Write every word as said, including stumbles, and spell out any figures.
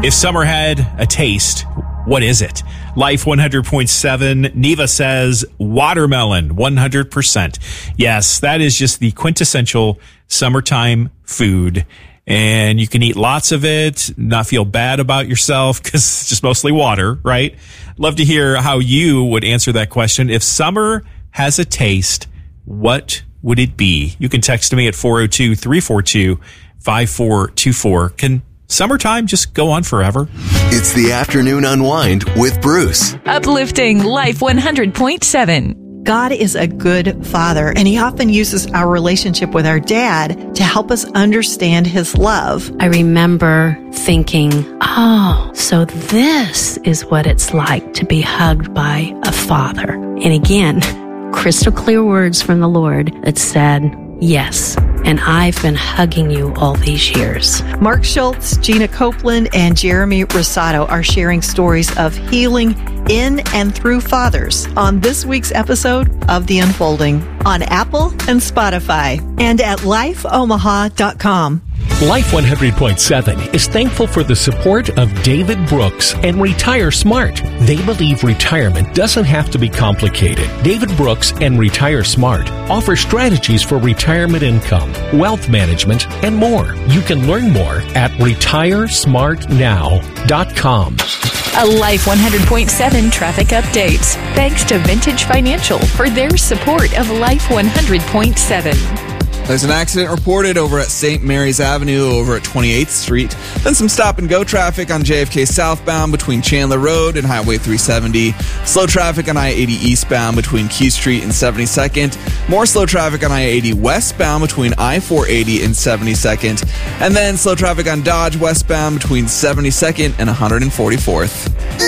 If summer had a taste, what is it? Life one hundred point seven, Neva says watermelon, one hundred percent. Yes, that is just the quintessential summertime food. And you can eat lots of it, not feel bad about yourself because it's just mostly water, right? Love to hear how you would answer that question. If summer has a taste, what would it be? You can text me at four oh two, three four two, five four two four. Can summertime just go on forever? It's the Afternoon Unwind with Bruce. Uplifting Life one hundred point seven. God is a good father, and he often uses our relationship with our dad to help us understand his love. I remember thinking, oh, so this is what it's like to be hugged by a father. And again, crystal clear words from the Lord that said, yes, and I've been hugging you all these years. Mark Schultz, Gina Copeland, and Jeremy Rosado are sharing stories of healing in and through fathers on this week's episode of The Unfolding on Apple and Spotify and at life omaha dot com. Life one hundred point seven is thankful for the support of David Brooks and Retire Smart. They believe retirement doesn't have to be complicated. David Brooks and Retire Smart offer strategies for retirement income, wealth management, and more. You can learn more at retire smart now dot com. A Life one hundred point seven traffic update. Thanks to Vintage Financial for their support of Life one hundred point seven. There's an accident reported over at Saint Mary's Avenue over at twenty-eighth Street. Then some stop-and-go traffic on J F K southbound between Chandler Road and Highway three seventy. Slow traffic on I eighty eastbound between Key Street and seventy-second. More slow traffic on I eighty westbound between I four eighty and seventy-second. And then slow traffic on Dodge westbound between seventy-second and one hundred forty-fourth.